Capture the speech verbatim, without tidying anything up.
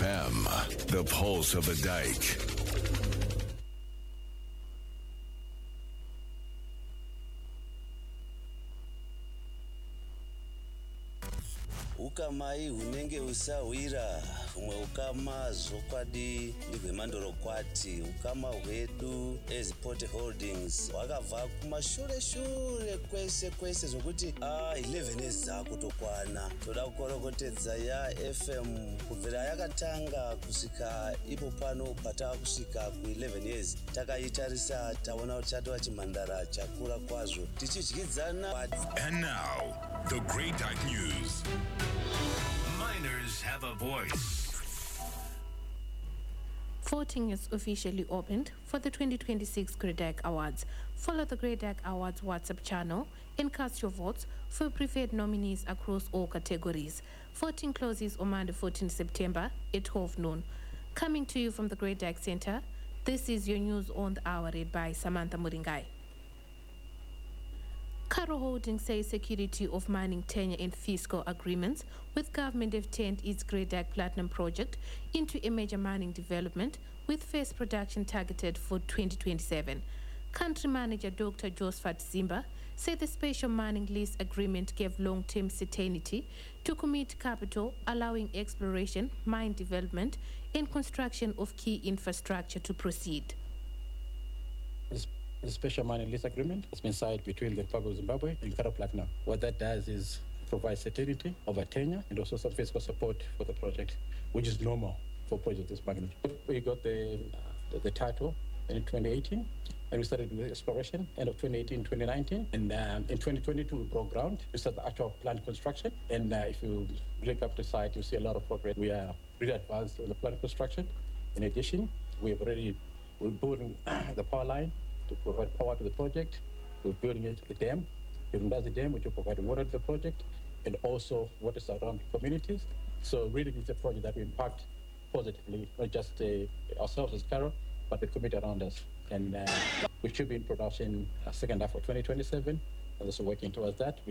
M, the pulse of the dike. Ukamai hunenge usawira humwe ukama zokwadi ndigwemandoro kwati ukama hwedu eZiport Holdings hwakabva kumashure shure kwese kwese zvokuti ah eleven years dzakutokwana. Toda kukorokotedza ya F M kubvira yakatanga kusvika ipo pano patava kusvika ku eleven years takaitarisa taona kuti chatova chimhandara chakura kwazvo tichidyidzana. And now, the Great Dike News. Miners have a voice. Voting is officially opened for the twenty twenty-six Great Dike Awards. Follow the Great Dike Awards WhatsApp channel and cast your votes for preferred nominees across all categories. Voting closes on Monday, fourteenth September at twelve noon. Coming to you from the Great Dike Center, this is your news on the hour read by Samantha Muringai. Karo Holdings says security of mining tenure and fiscal agreements with government have turned its Great Dike Platinum project into a major mining development with first production targeted for twenty twenty-seven. Country Manager Doctor Josephat Zimba said the special mining lease agreement gave long-term certainty to commit capital, allowing exploration, mine development, and construction of key infrastructure to proceed. The special mining lease agreement has been signed between the Republic of Zimbabwe and Karo Platinum. What that does is provide certainty of a tenure and also some fiscal support for the project, which is normal for projects this magnitude. We got the, the, the title in twenty eighteen, and we started with exploration end of twenty eighteen, twenty nineteen, and um, in twenty twenty-two we broke ground. We started the actual plant construction, and uh, if you look up the site, you see a lot of progress. We are really advanced in the plant construction. In addition, we have already we're building the power line to provide power to the project. We're building it, the dam. Building the dam, which will provide water to the project, and also water surrounding communities. So really it's a project that will impact positively, not just uh, ourselves as Karo, but the community around us. And uh, we should be in production uh, second half of twenty twenty-seven, and also working towards that. We